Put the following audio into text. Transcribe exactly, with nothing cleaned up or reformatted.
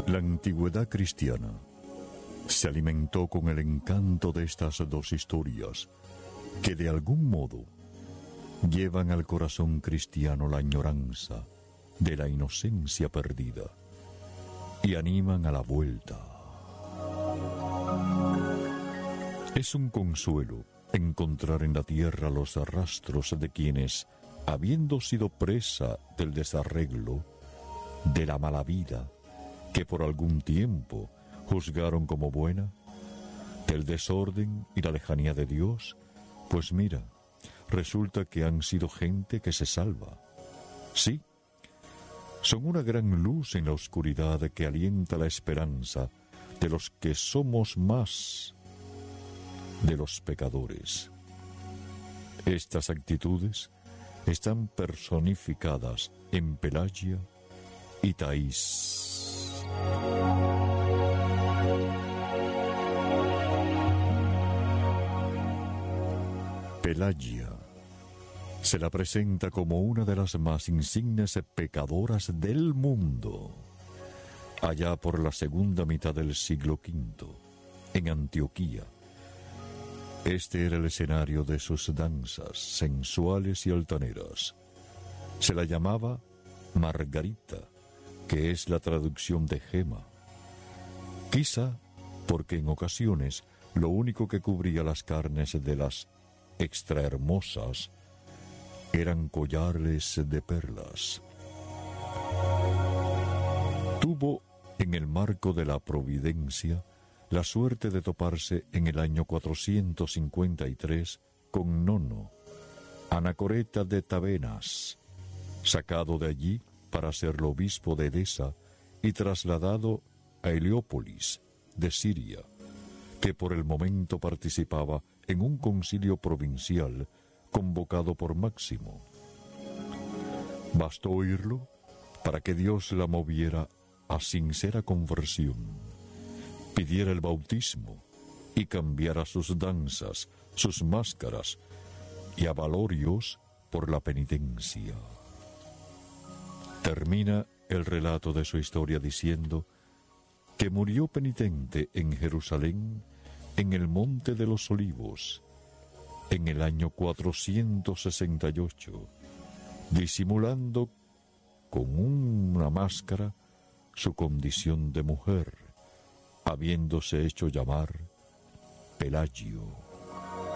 La antigüedad cristiana se alimentó con el encanto de estas dos historias que de algún modo llevan al corazón cristiano la añoranza de la inocencia perdida y animan a la vuelta. Es un consuelo encontrar en la tierra los rastros de quienes, habiendo sido presa del desarreglo, de la mala vida, que por algún tiempo juzgaron como buena, del desorden y la lejanía de Dios, pues mira, resulta que han sido gente que se salva. Sí, son una gran luz en la oscuridad que alienta la esperanza de los que somos más de los pecadores. Estas actitudes están personificadas en Pelagia y Thais. Pelagia se la presenta como una de las más insignes pecadoras del mundo. Allá por la segunda mitad del siglo quinto, en Antioquía. Este era el escenario de sus danzas sensuales y altaneras. Se la llamaba Margarita, que es la traducción de gema. Quizá porque en ocasiones lo único que cubría las carnes de las extrahermosas eran collares de perlas. Tuvo en el marco de la providencia la suerte de toparse en el año cuatrocientos cincuenta y tres con Nono, anacoreta de Tabenas, sacado de allí para ser obispo de Edesa y trasladado a Heliópolis de Siria, que por el momento participaba en un concilio provincial convocado por Máximo. Bastó oírlo para que Dios la moviera a sincera conversión, pidiera el bautismo y cambiara sus danzas, sus máscaras y avalorios por la penitencia. Termina el relato de su historia diciendo que murió penitente en Jerusalén, en el Monte de los Olivos, en el año cuatrocientos sesenta y ocho, disimulando con una máscara su condición de mujer, habiéndose hecho llamar Pelagio.